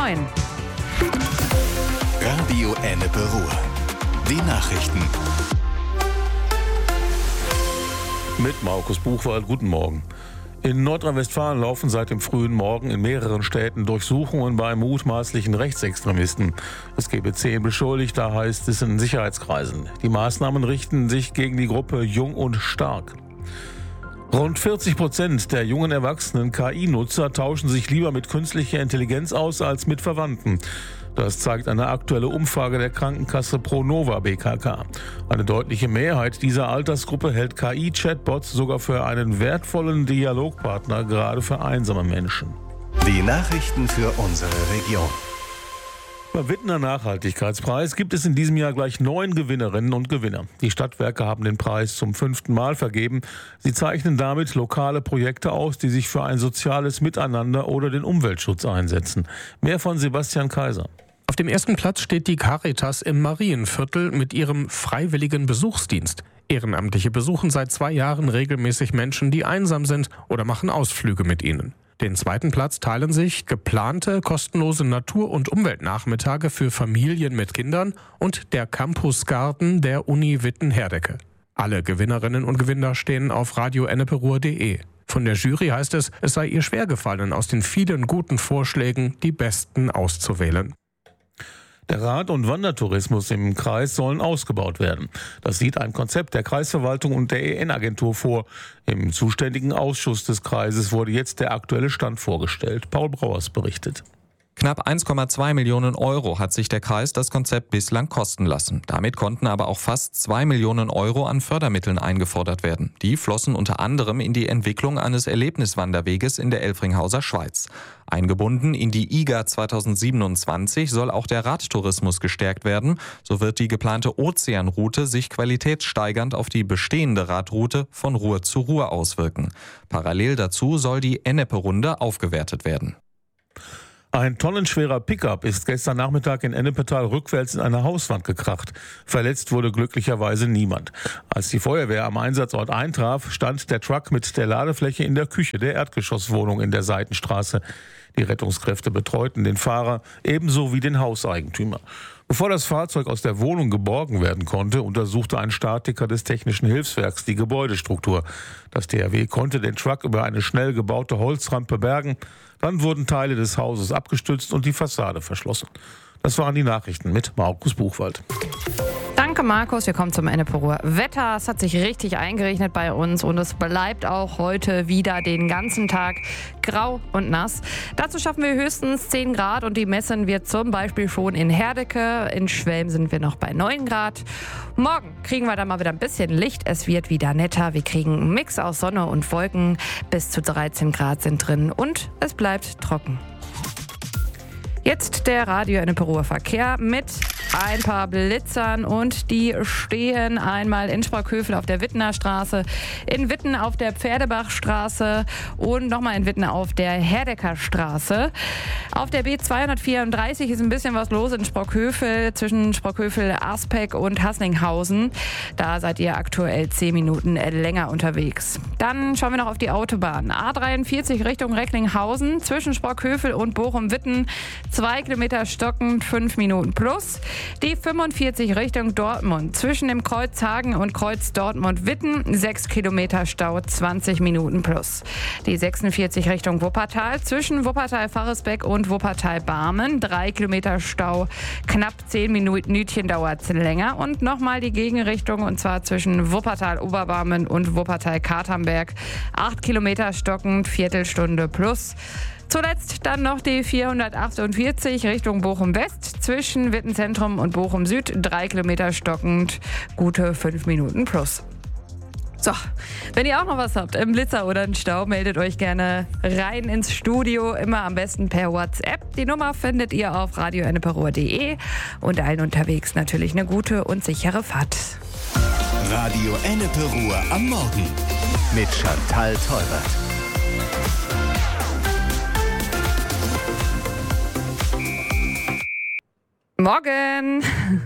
9. Radio Ennepe Ruhr. Die Nachrichten. Mit Markus Buchwald, guten Morgen. In Nordrhein-Westfalen laufen seit dem frühen Morgen in mehreren Städten Durchsuchungen bei mutmaßlichen Rechtsextremisten. Es gebe 10 Beschuldigte, heißt es in Sicherheitskreisen. Die Maßnahmen richten sich gegen die Gruppe Jung und Stark. Rund 40% der jungen erwachsenen KI-Nutzer tauschen sich lieber mit künstlicher Intelligenz aus als mit Verwandten. Das zeigt eine aktuelle Umfrage der Krankenkasse Pronova BKK. Eine deutliche Mehrheit dieser Altersgruppe hält KI-Chatbots sogar für einen wertvollen Dialogpartner, gerade für einsame Menschen. Die Nachrichten für unsere Region. Beim Wittener Nachhaltigkeitspreis gibt es in diesem Jahr gleich 9 Gewinnerinnen und Gewinner. Die Stadtwerke haben den Preis zum 5. Mal vergeben. Sie zeichnen damit lokale Projekte aus, die sich für ein soziales Miteinander oder den Umweltschutz einsetzen. Mehr von Sebastian Kaiser. Auf dem ersten Platz steht die Caritas im Marienviertel mit ihrem freiwilligen Besuchsdienst. Ehrenamtliche besuchen seit 2 Jahren regelmäßig Menschen, die einsam sind, oder machen Ausflüge mit ihnen. Den zweiten Platz teilen sich geplante kostenlose Natur- und Umweltnachmittage für Familien mit Kindern und der Campusgarten der Uni Witten-Herdecke. Alle Gewinnerinnen und Gewinner stehen auf radioenneperuhr.de. Von der Jury heißt es sei ihr schwergefallen, aus den vielen guten Vorschlägen die besten auszuwählen. Der Rad- und Wandertourismus im Kreis sollen ausgebaut werden. Das sieht ein Konzept der Kreisverwaltung und der EN-Agentur vor. Im zuständigen Ausschuss des Kreises wurde jetzt der aktuelle Stand vorgestellt. Paul Brauers berichtet. Knapp 1,2 Millionen Euro hat sich der Kreis das Konzept bislang kosten lassen. Damit konnten aber auch fast 2 Millionen Euro an Fördermitteln eingefordert werden. Die flossen unter anderem in die Entwicklung eines Erlebniswanderweges in der Elfringhauser Schweiz. Eingebunden in die IGA 2027 soll auch der Radtourismus gestärkt werden. So wird die geplante Ozeanroute sich qualitätssteigernd auf die bestehende Radroute von Ruhr zu Ruhr auswirken. Parallel dazu soll die Ennepe-Runde aufgewertet werden. Ein tonnenschwerer Pickup ist gestern Nachmittag in Ennepetal rückwärts in eine Hauswand gekracht. Verletzt wurde glücklicherweise niemand. Als die Feuerwehr am Einsatzort eintraf, stand der Truck mit der Ladefläche in der Küche der Erdgeschosswohnung in der Seitenstraße. Die Rettungskräfte betreuten den Fahrer ebenso wie den Hauseigentümer. Bevor das Fahrzeug aus der Wohnung geborgen werden konnte, untersuchte ein Statiker des Technischen Hilfswerks die Gebäudestruktur. Das THW konnte den Truck über eine schnell gebaute Holzrampe bergen. Dann wurden Teile des Hauses abgestützt und die Fassade verschlossen. Das waren die Nachrichten mit Markus Buchwald. Danke, Markus. Wir kommen zum Ennepe Ruhr Wetter. Es hat sich richtig eingerechnet bei uns und es bleibt auch heute wieder den ganzen Tag grau und nass. Dazu schaffen wir höchstens 10 Grad und die messen wir zum Beispiel schon in Herdecke. In Schwelm sind wir noch bei 9 Grad. Morgen kriegen wir dann mal wieder ein bisschen Licht. Es wird wieder netter. Wir kriegen einen Mix aus Sonne und Wolken. Bis zu 13 Grad sind drin und es bleibt trocken. Jetzt der Radio Ennepe Ruhr Verkehr mit ein paar Blitzern und die stehen einmal in Sprockhövel auf der Wittener Straße, in Witten auf der Pferdebachstraße und nochmal in Witten auf der Herdecker Straße. Auf der B234 ist ein bisschen was los in Sprockhövel, zwischen Sprockhövel, Aspeck und Haslinghausen. Da seid ihr aktuell 10 Minuten länger unterwegs. Dann schauen wir noch auf die Autobahn. A43 Richtung Recklinghausen, zwischen Sprockhövel und Bochum-Witten, 2 Kilometer stockend, 5 Minuten plus. Die 45 Richtung Dortmund, zwischen dem Kreuz Hagen und Kreuz Dortmund-Witten, 6 Kilometer Stau, 20 Minuten plus. Die 46 Richtung Wuppertal, zwischen Wuppertal-Faresbeck und Wuppertal-Barmen, 3 Kilometer Stau, knapp 10 Minütchen dauert es länger. Und nochmal die Gegenrichtung, und zwar zwischen Wuppertal-Oberbarmen und Wuppertal-Katernberg, 8 Kilometer stockend, Viertelstunde plus. Zuletzt dann noch die 448 Richtung Bochum-West, zwischen Witten-Zentrum und Bochum-Süd, 3 Kilometer stockend, gute 5 Minuten plus. So, wenn ihr auch noch was habt im Blitzer oder im Stau, meldet euch gerne rein ins Studio, immer am besten per WhatsApp. Die Nummer findet ihr auf radioenneperuhr.de und allen unterwegs natürlich eine gute und sichere Fahrt. Radio Ennepe Ruhr am Morgen mit Chantal Teubert. Morgen!